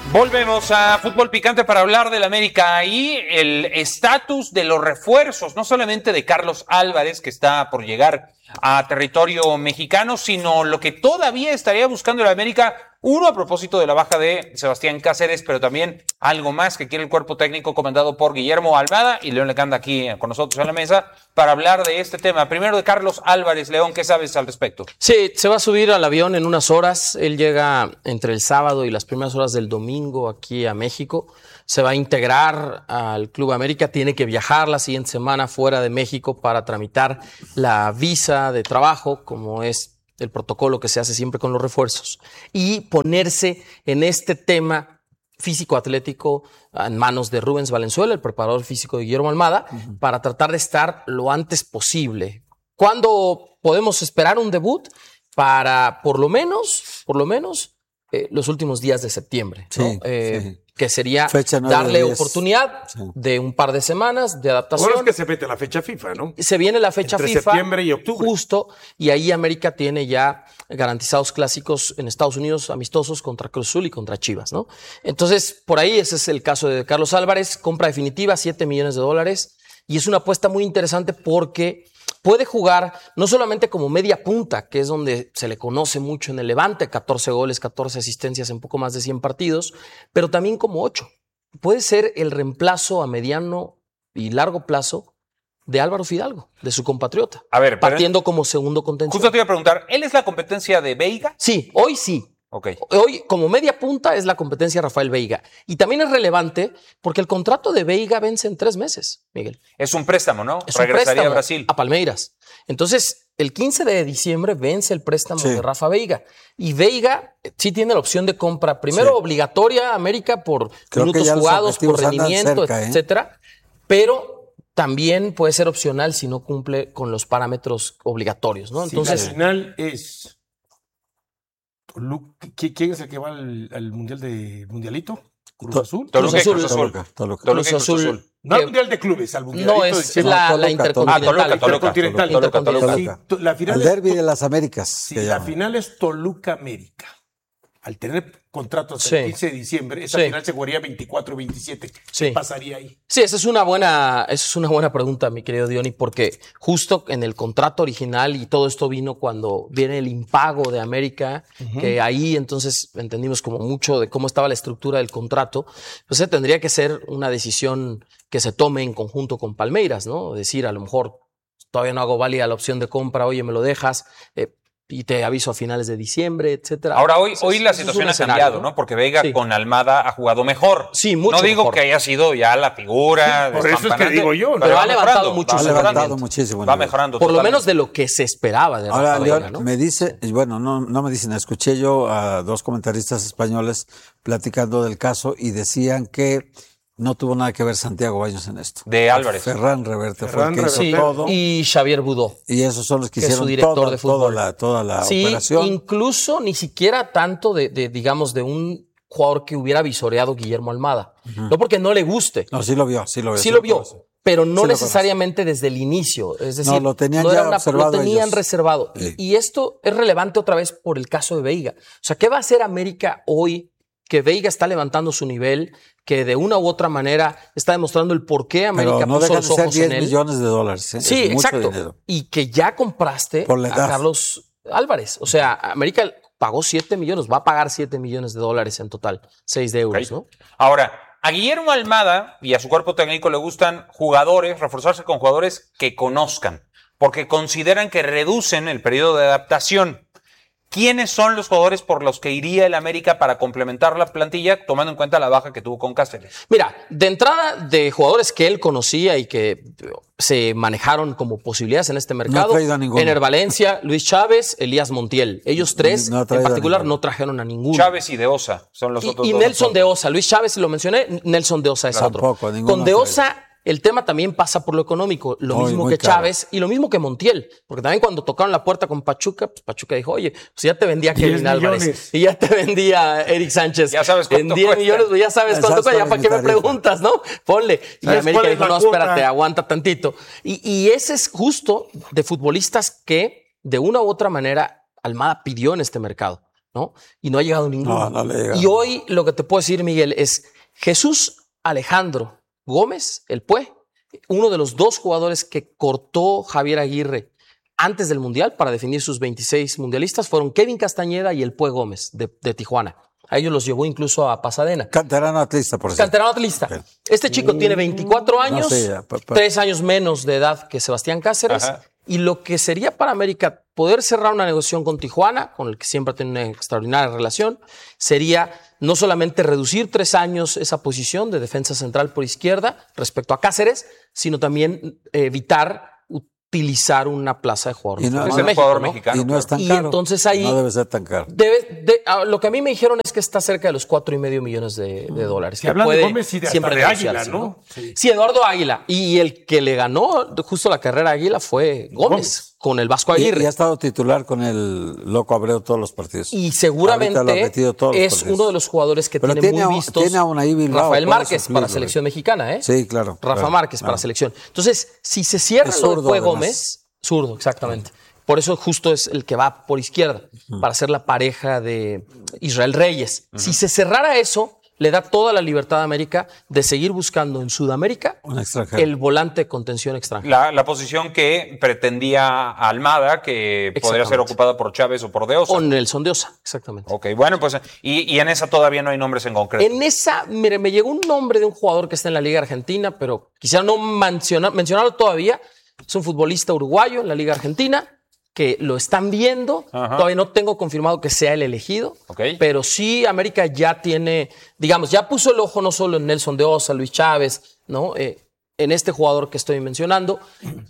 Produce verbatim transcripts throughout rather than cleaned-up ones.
Volvemos a Fútbol Picante para hablar del América y el estatus de los refuerzos, no solamente de Carlos Álvarez, que está por llegar a territorio mexicano, sino lo que todavía estaría buscando el América. Uno, a propósito de la baja de Sebastián Cáceres, pero también algo más que quiere el cuerpo técnico comandado por Guillermo Almada, y León Lecanda aquí con nosotros en la mesa para hablar de este tema. Primero de Carlos Álvarez. León, ¿qué sabes al respecto? Sí, se va a subir al avión en unas horas. Él llega entre el sábado y las primeras horas del domingo aquí a México. Se va a integrar al Club América. Tiene que viajar la siguiente semana fuera de México para tramitar la visa de trabajo, como es el protocolo que se hace siempre con los refuerzos, y ponerse en este tema físico-atlético en manos de Rubens Valenzuela, el preparador físico de Guillermo Almada, uh-huh. para tratar de estar lo antes posible. ¿Cuándo podemos esperar un debut? Para por lo menos, por lo menos, eh, los últimos días de septiembre, sí, ¿no? Eh, sí. Que sería darle oportunidad sí. de un par de semanas de adaptación. Ahora es que se mete la fecha FIFA, ¿no? Se viene la fecha Entre FIFA. septiembre y octubre. Justo, y ahí América tiene ya garantizados clásicos en Estados Unidos amistosos contra Cruz Azul y contra Chivas, ¿no? Entonces, por ahí ese es el caso de Carlos Álvarez, compra definitiva, siete millones de dólares, y es una apuesta muy interesante porque puede jugar no solamente como media punta, que es donde se le conoce mucho en el Levante, catorce goles, catorce asistencias en poco más de cien partidos, pero también como ocho. Puede ser el reemplazo a mediano y largo plazo de Álvaro Fidalgo, de su compatriota, a ver, partiendo como segundo contención. Justo te iba a preguntar, ¿él es la competencia de Veiga? Sí, hoy sí. Okay. Hoy, como media punta, es la competencia de Rafael Veiga. Y también es relevante porque el contrato de Veiga vence en tres meses, Miguel. Es un préstamo, ¿no? Es Regresaría un préstamo a Brasil. A Palmeiras. Entonces, el quince de diciembre vence el préstamo sí. de Rafa Veiga. Y Veiga sí tiene la opción de compra, primero sí. obligatoria, América, por Creo minutos jugados, por rendimiento, cerca, etcétera. ¿eh? Pero también puede ser opcional si no cumple con los parámetros obligatorios, ¿no? Entonces, sí, al final es... ¿Quién es el que va al, al mundial de mundialito? ¿Cruz Azul? Toluca, Cruz Azul. Cruz Azul. Toluca, Toluca. Cruz Azul. No al mundial de clubes, al mundialito. No, es, es la, la intercontinental. Ah, Toluca, Toluca, Toluca, Toluca. Sí, la final el derbi de las Américas. Sí, la llama. final es Toluca América. Al tener contratos sí. el quince de diciembre, esa sí. final se jugaría veinticuatro veintisiete. ¿Qué sí. pasaría ahí? Sí, esa es una buena, esa es una buena pregunta, mi querido Diony, porque justo en el contrato original, y todo esto vino cuando viene el impago de América, uh-huh. que ahí entonces entendimos como mucho de cómo estaba la estructura del contrato, pues eh, tendría que ser una decisión que se tome en conjunto con Palmeiras, ¿no? Es decir, a lo mejor todavía no hago válida la opción de compra, oye, me lo dejas, eh, y te aviso a finales de diciembre, etcétera. Ahora, hoy, hoy la situación ha cambiado, ¿no? Porque Veiga sí. con Almada ha jugado mejor. Sí, mucho No digo mejor. que haya sido ya la figura. Sí, por eso es que digo yo. Pero, pero ha levantado mucho. Ha levantado muchísimo. Va mejorando. Por totalmente. lo menos de lo que se esperaba de Ahora, Rafa León, Veiga, ¿no? me dice, bueno, no, no me dicen, escuché yo a dos comentaristas españoles platicando del caso y decían que no tuvo nada que ver Santiago Baños en esto. De Álvarez. Ferran Reverte Ferran fue el que hizo sí, todo. Y Xavier Budó. Y esos son los que, que hicieron es su director todo, de fútbol. toda la, toda la sí, operación. Incluso ni siquiera tanto de, de, digamos, de un jugador que hubiera visoreado Guillermo Almada. Uh-huh. No porque no le guste. No, sí lo vio, sí lo vio. Sí, sí lo vio, conoce. pero no sí necesariamente desde el inicio. Es decir, no, lo tenían no ya era una, observado lo tenían ellos. reservado. Sí. Y, y esto es relevante otra vez por el caso de Veiga. O sea, ¿qué va a hacer América hoy? Que Veiga está levantando su nivel, que de una u otra manera está demostrando el por qué América Pero no puso los ojos diez en él. millones de dólares. ¿eh? Sí, es mucho exacto. Dinero. Y que ya compraste a Carlos Álvarez. O sea, América pagó siete millones, va a pagar siete millones de dólares en total, seis de euros, ¿no? Ahora, a Guillermo Almada y a su cuerpo técnico le gustan jugadores, reforzarse con jugadores que conozcan, porque consideran que reducen el periodo de adaptación. ¿Quiénes son los jugadores por los que iría el América para complementar la plantilla, tomando en cuenta la baja que tuvo con Cáceres? Mira, de entrada de jugadores que él conocía y que se manejaron como posibilidades en este mercado, no Ener Valencia, Luis Chávez, Elías Montiel. Ellos tres no en particular no trajeron a ninguno. Chávez y De Osa son los y, otros y dos. Y Nelson De Osa. Luis Chávez lo mencioné, Nelson De Osa es Tampoco, otro. Con De Osa... El tema también pasa por lo económico, lo muy, mismo muy que caro. Chávez y lo mismo que Montiel, porque también cuando tocaron la puerta con Pachuca, pues Pachuca dijo, oye, pues ya te vendía Kevin Álvarez y ya te vendía Eric Sánchez. Ya sabes cuánto en diez millones, pues ya sabes cuánto cuesta, ya para qué me preguntas, ¿no? Ponle. Y América dijo, no, espérate, aguanta tantito. Y, y ese es justo de futbolistas que de una u otra manera Almada pidió en este mercado. ¿no? Y no ha llegado ninguno. No, no le ha llegado. Y hoy lo que te puedo decir, Miguel, es Jesús Alejandro Gómez, el Pue, uno de los dos jugadores que cortó Javier Aguirre antes del Mundial para definir sus veintiséis mundialistas, fueron Kevin Castañeda y el Pue Gómez de, de Tijuana. A ellos los llevó incluso a Pasadena. Canterano atlista, por cierto. Canterano atlista. Okay. Este chico tiene veinticuatro años, no sé, ya, pa, pa. tres años menos de edad que Sebastián Cáceres. Ajá. Y lo que sería para América poder cerrar una negociación con Tijuana, con el que siempre tiene una extraordinaria relación, sería no solamente reducir tres años esa posición de defensa central por izquierda respecto a Cáceres, sino también evitar utilizar una plaza de jugador, y no, de no, México, jugador ¿no? mexicano. Y no es tan y caro. Entonces ahí no debe ser tan caro. Debe, de, lo que a mí me dijeron es que está cerca de los cuatro y medio millones de, de dólares. Si que hablan puede de Gómez y de, siempre de Águila, ¿no? ¿no? Sí. sí, Eduardo Águila. Y el que le ganó justo la carrera a Águila fue Gómez, Gómez. Con el Vasco Aguirre. Y, y ha estado titular con el Loco Abreu todos los partidos. Y seguramente es uno de los jugadores que Pero tiene, tiene muy vistos. Tiene aún ahí Bilbao, Rafael Márquez para selección mexicana, ¿eh? Sí, claro. Rafa claro, Márquez claro. para selección. Entonces, si se cierra es lo zurdo, de Pue además. Gómez, zurdo, exactamente. Por eso justo es el que va por izquierda, uh-huh. para ser la pareja de Israel Reyes. Uh-huh. Si se cerrara eso, le da toda la libertad a América de seguir buscando en Sudamérica el volante de contención extranjero. La, la posición que pretendía Almada, que podría ser ocupada por Chávez o por De Osa. O Nelson De Osa, exactamente. Ok, bueno, pues, y, y en esa todavía no hay nombres en concreto. En esa, mire, me llegó un nombre de un jugador que está en la Liga Argentina, pero quisiera no mencionar, mencionarlo todavía. Es un futbolista uruguayo en la Liga Argentina, que lo están viendo. Ajá. Todavía no tengo confirmado que sea el elegido, okay. Pero sí América ya tiene, digamos, ya puso el ojo no solo en Nelson De Osa, Luis Chávez, ¿no? Eh, en este jugador que estoy mencionando.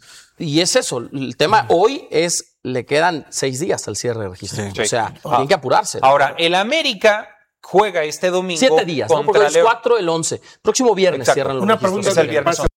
Y es eso, el tema hoy es, le quedan seis días al cierre de registro. Sí. O sea, ah. tienen que apurarse. Ahora, el América juega este domingo. Siete días, ¿no? Porque es cuatro, el once. Próximo viernes. Exacto. Cierran los Una pregunta es el viernes.